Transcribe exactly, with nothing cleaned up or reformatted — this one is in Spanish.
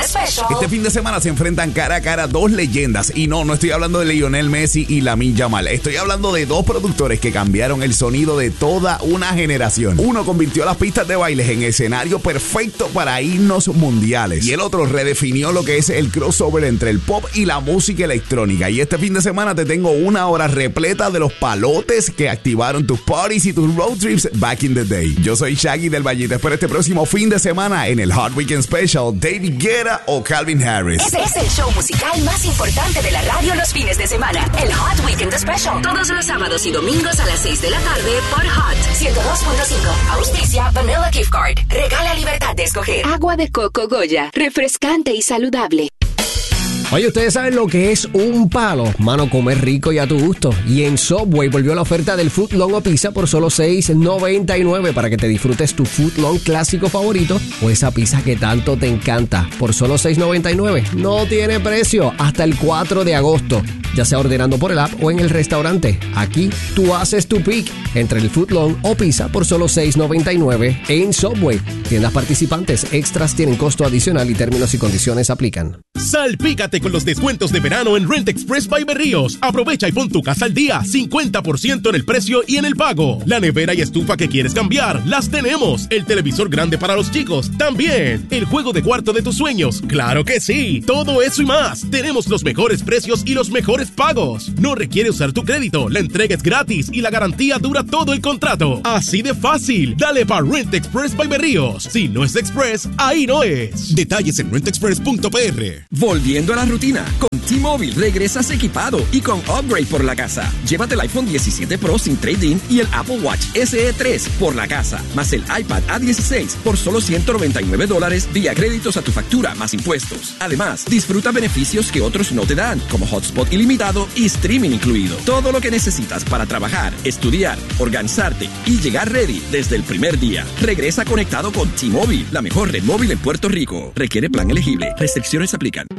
Special. Este fin de semana se enfrentan cara a cara dos leyendas. Y no, no estoy hablando de Lionel Messi y Lamine Yamal. Estoy hablando de dos productores que cambiaron el sonido de toda una generación. Uno convirtió las pistas de bailes en escenario perfecto para himnos mundiales. Y el otro redefinió lo que es el crossover entre el pop y la música electrónica. Y este fin de semana te tengo una hora repleta de los palotes que activaron tus parties y tus road trips back in the day. Yo soy Shaggy del Valle. Te espero este próximo fin de semana en el Hot Weekend Special. David Guetta o Calvin Harris. Ese es el show musical más importante de la radio los fines de semana. El Hot Weekend Special. Todos los sábados y domingos a las seis de la tarde por Hot ciento dos punto cinco. Auspicia Vanilla Gift Card. Regala libertad de escoger. Agua de coco Goya. Refrescante y saludable. Oye, ¿ustedes saben lo que es un palo? Mano, comer rico y a tu gusto. Y en Subway volvió la oferta del footlong o pizza por solo seis noventa y nueve para que te disfrutes tu footlong clásico favorito o esa pizza que tanto te encanta. Por solo seis noventa y nueve. No tiene precio hasta el cuatro de agosto. Ya sea ordenando por el app o en el restaurante. Aquí tú haces tu pick entre el footlong o pizza por solo seis noventa y nueve en Subway. Tiendas participantes extras tienen costo adicional y términos y condiciones aplican. Salpícate con los descuentos de verano en Rent Express by Berríos. Aprovecha y pon tu casa al día. cincuenta por ciento en el precio y en el pago. La nevera y estufa que quieres cambiar, las tenemos. El televisor grande para los chicos, también. El juego de cuarto de tus sueños, claro que sí. Todo eso y más. Tenemos los mejores precios y los mejores pagos. No requiere usar tu crédito. La entrega es gratis y la garantía dura todo el contrato. Así de fácil. Dale para Rent Express by Berríos. Si no es Express, ahí no es. Detalles en rent express punto p r. Volviendo a la rutina, con T-Mobile regresas equipado y con upgrade por la casa. Llévate el iPhone diecisiete Pro sin trade-in y el Apple Watch S E tres por la casa, más el iPad A dieciséis por solo ciento noventa y nueve dólares vía créditos a tu factura más impuestos. Además, disfruta beneficios que otros no te dan, como hotspot ilimitado y streaming incluido. Todo lo que necesitas para trabajar, estudiar, organizarte y llegar ready desde el primer día. Regresa conectado con T-Mobile, la mejor red móvil en Puerto Rico. Requiere plan elegible. Restricciones aplican.